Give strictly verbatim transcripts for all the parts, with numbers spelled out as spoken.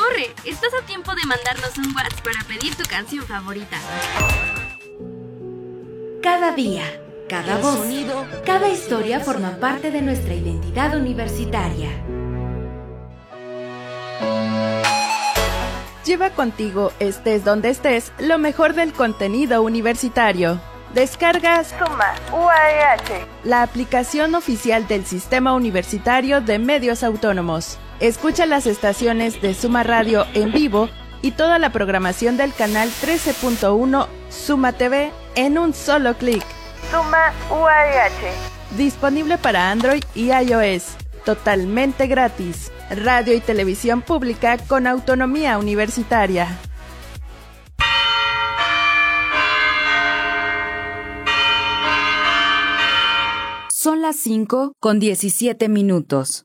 Corre, estás a tiempo de mandarnos un WhatsApp para pedir tu canción favorita. Cada día, cada voz, cada historia forma parte de nuestra identidad universitaria. Lleva contigo, estés donde estés, lo mejor del contenido universitario. Descargas Suma U A E H, la aplicación oficial del Sistema Universitario de Medios Autónomos. Escucha las estaciones de Suma Radio en vivo y toda la programación del canal trece punto uno Suma T V en un solo clic. Suma U A E H. Disponible para Android y iOS. Totalmente gratis. Radio y televisión pública con autonomía universitaria. Son las cinco con diecisiete minutos.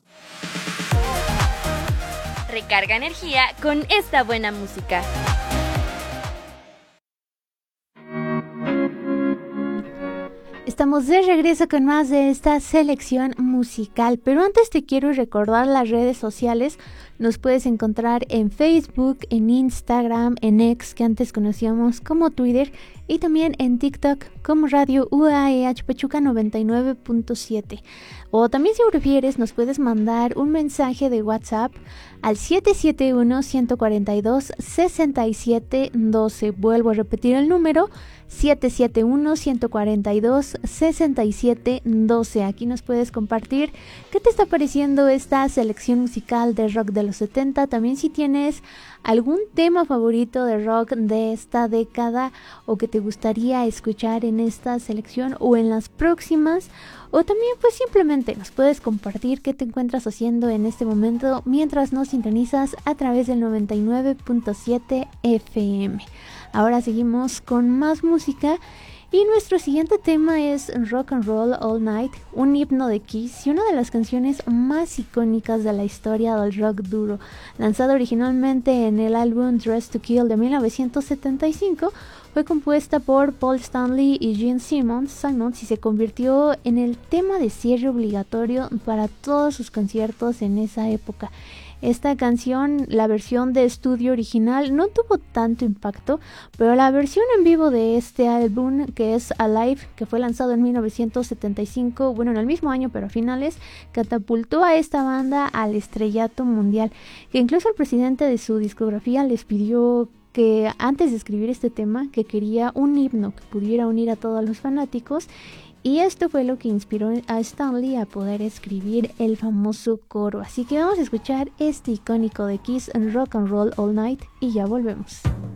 Recarga energía con esta buena música. Estamos de regreso con más de esta selección musical, pero antes te quiero recordar las redes sociales. Nos puedes encontrar en Facebook, en Instagram, en X, que antes conocíamos como Twitter, y también en TikTok como Radio U A E H Pachuca noventa y nueve punto siete. O también, si prefieres, nos puedes mandar un mensaje de WhatsApp al siete siete uno, uno cuatro dos, seis siete uno dos. Vuelvo a repetir el número, siete siete uno, uno cuatro dos, seis siete uno dos. Aquí nos puedes compartir qué te está pareciendo esta selección musical de rock de los setenta. También si tienes algún tema favorito de rock de esta década o que te gustaría escuchar en esta selección o en las próximas. O también pues simplemente nos puedes compartir qué te encuentras haciendo en este momento mientras nos sintonizas a través del noventa y nueve punto siete F M. Ahora seguimos con más música y nuestro siguiente tema es Rock and Roll All Night, un himno de Kiss y una de las canciones más icónicas de la historia del rock duro. Lanzado originalmente en el álbum Dressed to Kill de mil novecientos setenta y cinco, fue compuesta por Paul Stanley y Gene Simmons, Simmons y se convirtió en el tema de cierre obligatorio para todos sus conciertos en esa época. Esta canción, la versión de estudio original, no tuvo tanto impacto, pero la versión en vivo de este álbum, que es Alive, que fue lanzado en mil novecientos setenta y cinco, bueno, en el mismo año, pero a finales, catapultó a esta banda al estrellato mundial, que incluso el presidente de su discografía les pidió que antes de escribir este tema, que quería un himno que pudiera unir a todos los fanáticos. Y esto fue lo que inspiró a Stanley a poder escribir el famoso coro. Así que vamos a escuchar este icónico de Kiss, Rock and Roll All Night, y ya volvemos.